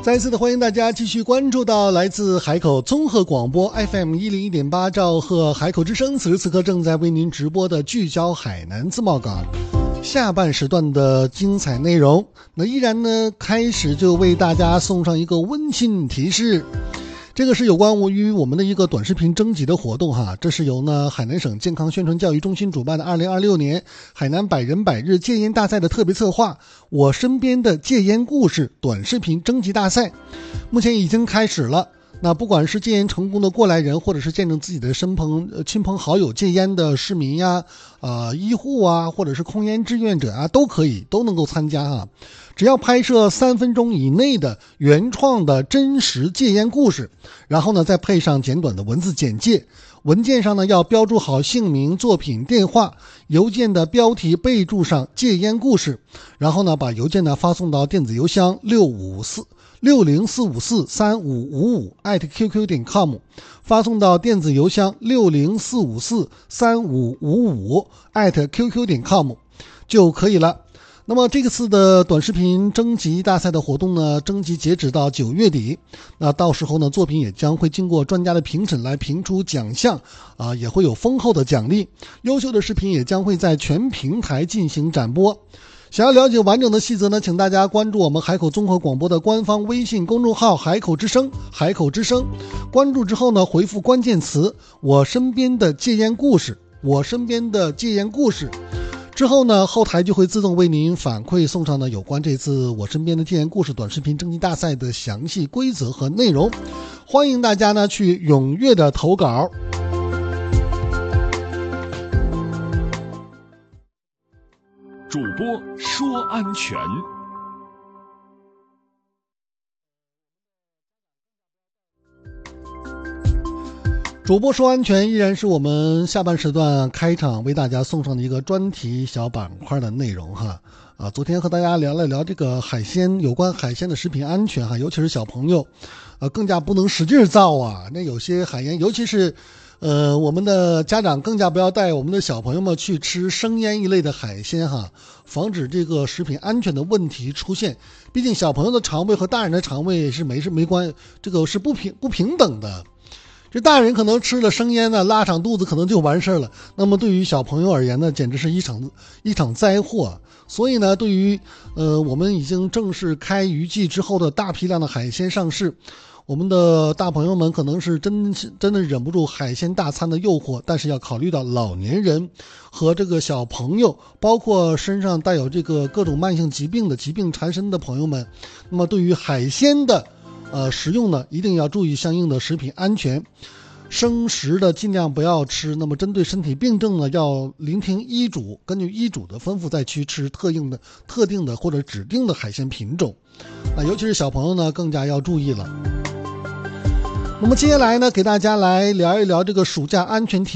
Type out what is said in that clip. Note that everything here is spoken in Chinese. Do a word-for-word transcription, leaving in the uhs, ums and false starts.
再一次的欢迎大家继续关注到来自海口综合广播 F M 一零一点八兆赫海口之声，此时此刻正在为您直播的聚焦海南自贸港下半时段的精彩内容。那依然呢，开始就为大家送上一个温馨提示，这个是有关于我们的一个短视频征集的活动哈，这是由呢海南省健康宣传教育中心主办的二零二六年海南百人百日戒烟大赛的特别策划，我身边的戒烟故事短视频征集大赛，目前已经开始了。那不管是戒烟成功的过来人，或者是见证自己的身朋亲朋好友戒烟的市民呀、呃、医护啊，或者是控烟志愿者啊，都可以都能够参加啊。只要拍摄三分钟以内的原创的真实戒烟故事，然后呢再配上简短的文字简介，文件上呢要标注好姓名、作品、电话，邮件的标题备注上戒烟故事，然后呢把邮件呢发送到电子邮箱六五四六零四五四三五五五 at qq 点 com， 发送到电子邮箱六零四五四三五五五 at qq 点 com 就可以了。那么这个次的短视频征集大赛的活动呢，征集截止到九月底，那到时候呢作品也将会经过专家的评审来评出奖项啊，也会有丰厚的奖励，优秀的视频也将会在全平台进行展播。想要了解完整的细则呢，请大家关注我们海口综合广播的官方微信公众号海口之声，海口之声，关注之后呢回复关键词我身边的戒烟故事，我身边的戒烟故事，之后呢后台就会自动为您反馈送上呢有关这次我身边的戒烟故事短视频征集大赛的详细规则和内容，欢迎大家呢去踊跃的投稿。 主播说安全。 主播说安全依然是我们下半时段开场为大家送上的一个专题小板块的内容哈。啊，昨天和大家聊了聊这个海鲜，有关海鲜的食品安全哈，尤其是小朋友，呃，更加不能使劲造啊。那有些海鲜，尤其是呃，我们的家长更加不要带我们的小朋友们去吃生腌一类的海鲜哈，防止这个食品安全的问题出现。毕竟小朋友的肠胃和大人的肠胃是没是没关，这个是不平不平等的。这大人可能吃了生腌呢，拉场肚子可能就完事了。那么对于小朋友而言呢，简直是一场一场灾祸。所以呢，对于呃我们已经正式开渔季之后的大批量的海鲜上市，我们的大朋友们可能是真真的忍不住海鲜大餐的诱惑，但是要考虑到老年人和这个小朋友，包括身上带有这个各种慢性疾病的疾病缠身的朋友们，那么对于海鲜的呃食用呢，一定要注意相应的食品安全。生食的尽量不要吃，那么针对身体病症呢，要聆听医嘱，根据医嘱的吩咐再去吃特定的特定的或者指定的海鲜品种。那尤其是小朋友呢，更加要注意了。那么接下来呢，给大家来聊一聊这个暑假安全体